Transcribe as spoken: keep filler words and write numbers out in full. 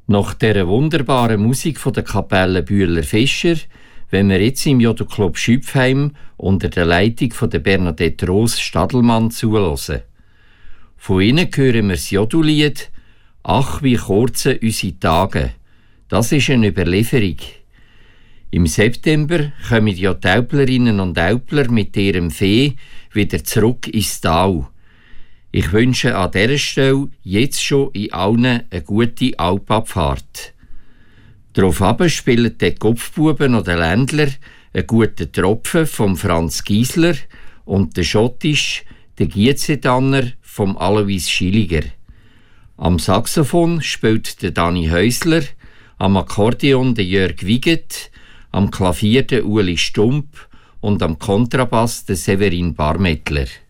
Nach dieser wunderbaren Musik von der Kapelle Bühler-Fischer wenn wir jetzt im Jodelclub Schüpfheim unter der Leitung von der Bernadette Roos Stadelmann zuhören. Von ihnen hören wir das Jodellied «Ach, wie kurze unsere Tage». Das ist eine Überlieferung. Im September kommen die Täuplerinnen und Täupler mit ihrem Vieh wieder zurück ins Tal. Ich wünsche an dieser Stelle jetzt schon in allen eine gute Alpabfahrt. Darauf spielen die Kopfbuben oder Ländler einen guten Tropfen vom Franz Giesler und der Schottisch, der Gietzedanner vom Alois Schilliger. Am Saxophon spielt der Dani Häusler, am Akkordeon der Jörg Wiget, am Klavier der Uli Stump und am Kontrabass der Severin Barmettler.